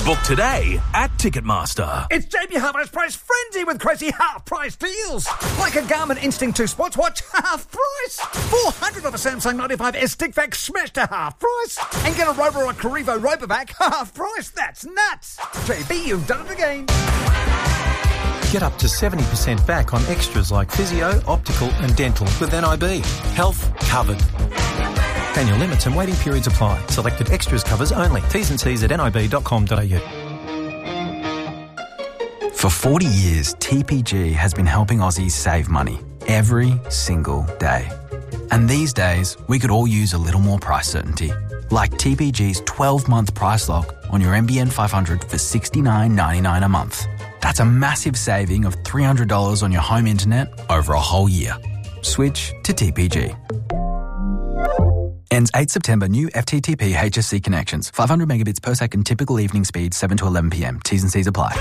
Book today at Ticketmaster. It's JB Hi-Fi's Price Frenzy with crazy half-price deals. Like a Garmin Instinct 2 Sports Watch, half price. 400 of a Samsung 95S stick vac smashed to half price. And get a Rover or a Carrivo Robovac, half price. That's nuts. JB, you've done it again. Get up to 70% back on extras like physio, optical and dental with NIB. Health covered. Annual limits and waiting periods apply. Selected extras covers only. T's and C's at nib.com.au. For 40 years, TPG has been helping Aussies save money every single day. And these days, we could all use a little more price certainty. Like TPG's 12-month price lock on your NBN 500 for $69.99 a month. That's a massive saving of $300 on your home internet over a whole year. Switch to TPG. Ends 8 September. New FTTP HSC connections. 500 megabits per second. Typical evening speed 7 to 11 p.m. T's and C's apply.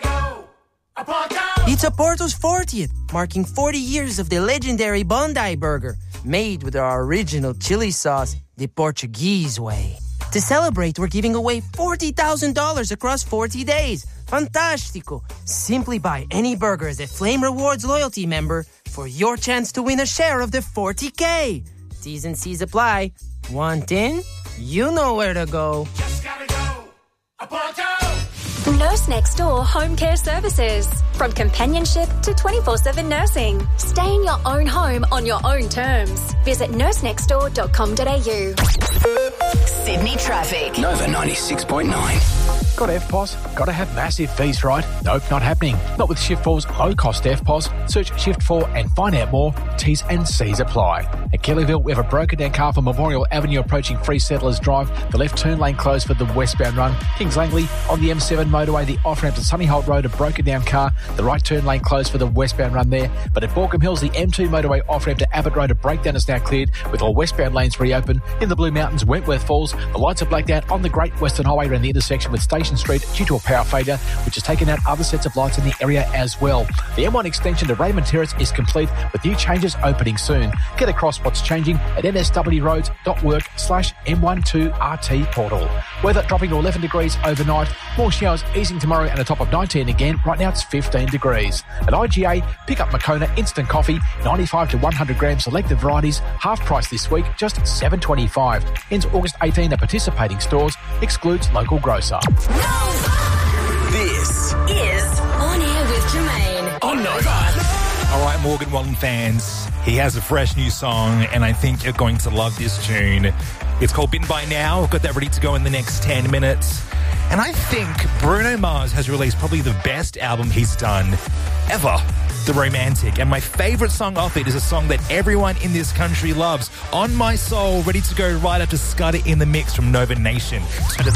It's Oporto's 40th, marking 40 years of the legendary Bondi Burger, made with our original chili sauce, the Portuguese way. To celebrate, we're giving away $40,000 across 40 days. Fantastico! Simply buy any burger as a Flame Rewards loyalty member for your chance to win a share of the 40K. T's and C's apply. Want in? You know where to go. Just gotta go. Oporto! Nurse Next Door Home Care Services. From companionship to 24/7 nursing. Stay in your own home on your own terms. Visit nursenextdoor.com.au. Sydney traffic. Nova 96.9. Got FPOS? Got to have massive fees, right? Nope, not happening. Not with Shift4's low-cost FPOS. Search Shift4 and find out more. T's and C's apply. At Kellyville, we have a broken-down car from Memorial Avenue approaching Free Settlers Drive. The left turn lane closed for the westbound run. Kings Langley on the M7 motorway, the off-ramp to Sunny Holt Road, a broken-down car. The right turn lane closed for the westbound run there. But at Borkham Hills, the M2 motorway off-ramp to Abbott Road, a breakdown is now cleared with all westbound lanes reopened. In the Blue Mountains, Wentworth Falls, the lights are blacked out on the Great Western Highway around the intersection with Station Street due to a power failure, which has taken out other sets of lights in the area as well. The M1 extension to Raymond Terrace is complete with new changes opening soon. Get across what's changing at nswroads.work/M12RT portal. Weather dropping to 11 degrees overnight. More showers easing tomorrow and a top of 19 again. Right now it's 15 degrees. At IGA, pick up Moccona Instant Coffee, 95 to 100 grams selected varieties, half price this week, just $7.25. Ends August 18 at participating stores, excludes local grocer. This is On Air with Jermaine on Nova. All right, Morgan Wallen fans, he has a fresh new song, and I think you're going to love this tune. It's called Been By Now. I've got that ready to go in the next 10 minutes. And I think Bruno Mars has released probably the best album he's done ever, The Romantic. And my favourite song off it is a song that everyone in this country loves, On My Soul, ready to go right after Scudder in the Mix from Nova Nation. So to the